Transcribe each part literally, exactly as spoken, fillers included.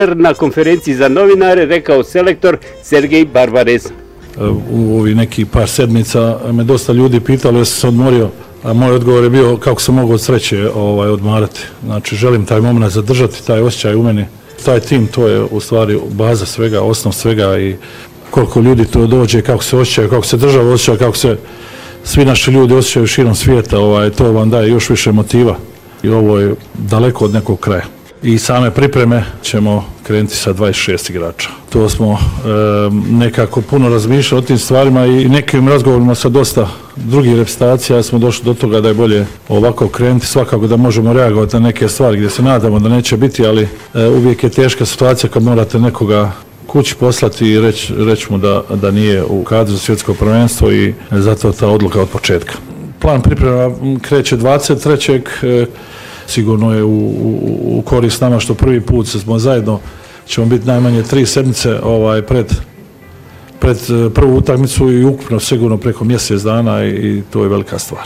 Na konferenciji za novinare rekao selektor Sergej Barbarez. U ovih nekih par sedmica me dosta ljudi pitalo da sam se odmorio, a moj odgovor je bio kako sam mogao od sreće ovaj, odmarati. Znači želim taj moment zadržati, taj osjećaj u meni. Taj tim, to je u stvari baza svega, osnov svega i koliko ljudi to dođe, kako se osjećaju, kako se država osjeća, kako se svi naši ljudi osjećaju širom svijeta, ovaj, to vam daje još više motiva. I ovo je daleko od nekog kraja. I same pripreme ćemo krenuti sa dvadeset šest igrača. To smo e, nekako puno razmišljali o tim stvarima i nekim razgovorima sa dosta drugih reprezentacija smo došli do toga da je bolje ovako krenuti, svakako da možemo reagovati na neke stvari gdje se nadamo da neće biti, ali e, uvijek je teška situacija kad morate nekoga kući poslati i reći reć mu da, da nije u kadru za svjetsko prvenstvo i zato ta odluka od početka. Plan priprema kreće dvadeset trećeg Sigurno je u, u, u korist nama što prvi put smo zajedno, ćemo biti najmanje tri sedmice ovaj, pred, pred prvu utakmicu i ukupno sigurno preko mjesec dana i, i to je velika stvar.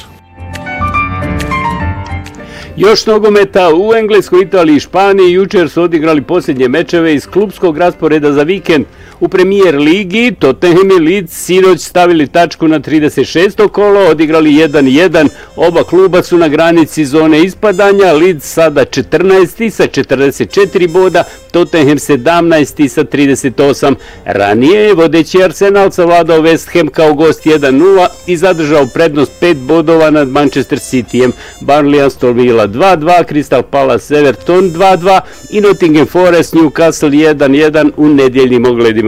Još nogometa u Engleskoj, Italiji i Španiji. Jučer su odigrali posljednje mečeve iz klubskog rasporeda za vikend. U Premier ligi Tottenham i Leeds sinoć stavili tačku na trideset šesto kolo, odigrali jedan jedan. Oba kluba su na granici zone ispadanja. Leeds sada četrnaesti sa četrdeset četiri boda, Tottenham sedamnaesti sa trideset osam. Ranije je vodeći Arsenal savladao West Ham kao gost jedan nula i zadržao prednost pet bodova nad Manchester Cityjem. Burnley Aston Villa dva dva, Crystal Palace Everton dva dva i Nottingham Forest Newcastle jedan jedan u nedjeljnim ogledima.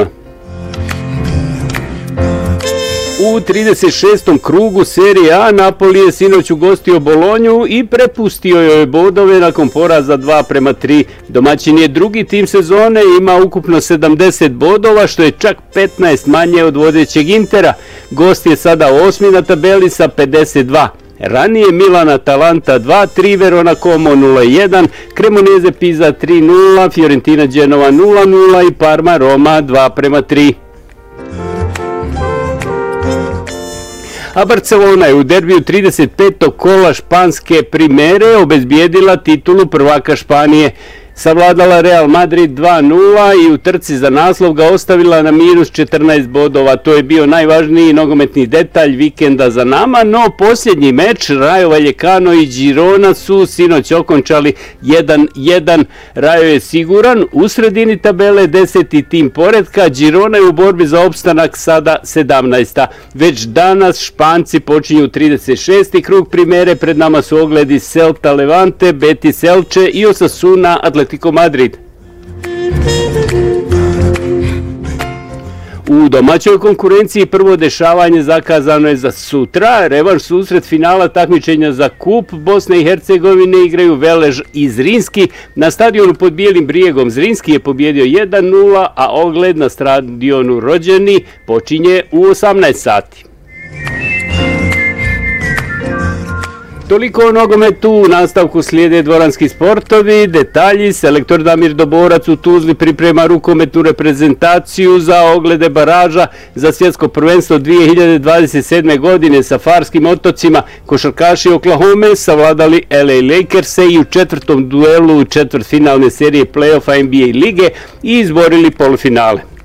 U trideset šestom krugu Serije A Napoli je sinoć ugostio Bolonju i prepustio joj bodove nakon poraza dva prema tri. Domaćin je drugi tim sezone i ima ukupno sedamdeset bodova, što je čak petnaest manje od vodećeg Intera. Gost je sada osmi na tabeli sa pedeset dva. Ranije Milan Atalanta dva tri, Verona Como nula jedan, Cremonese Pisa tri nula, Fiorentina Genova nula nula i Parma Roma dva prema tri. A Barcelona je u derbiju trideset petog kola španske primere obezbijedila titulu prvaka Španije. Savladala Real Madrid dva nula i u trci za naslov ga ostavila na minus četrnaest bodova. To je bio najvažniji nogometni detalj vikenda za nama, no posljednji meč Rayo Vallecano i Girona su sinoć okončali jedan jedan. Rayo je siguran u sredini tabele, deseti tim poredka, Girona je u borbi za opstanak sada sedamnaesta. Već danas Španci počinju trideset šesti krug primere, pred nama su ogledi Celta Levante, Betis Elche i Osasuna Atletico Madrid. U domaćoj konkurenciji prvo dešavanje zakazano je za sutra. Revanš susret finala takmičenja za kup Bosne i Hercegovine igraju Velež i Zrinski. Na stadionu pod Bijelim brijegom Zrinski je pobjedio jedan nula, a ogled na stadionu Rođeni počinje u osamnaest sati. Toliko o nogometu, u nastavku slijede dvoranski sportovi, detalji. Selektor Damir Doborac u Tuzli priprema rukometnu reprezentaciju za oglede baraža za svjetsko prvenstvo dvije hiljade dvadeset sedme. godine sa Farskim otocima. Košarkaši Oklahome savladali L A Lakers-e i u četvrtom duelu četvrtfinalne serije play-offa N B A lige i izborili polufinale.